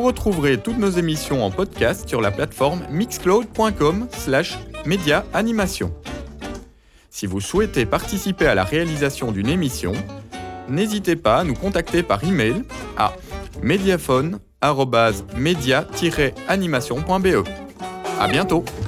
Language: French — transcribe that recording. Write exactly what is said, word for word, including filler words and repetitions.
retrouverez toutes nos émissions en podcast sur la plateforme mixcloud point com slash média animation. Si vous souhaitez participer à la réalisation d'une émission, n'hésitez pas à nous contacter par email à mediaphone arobase media tiret animation point b e. À bientôt!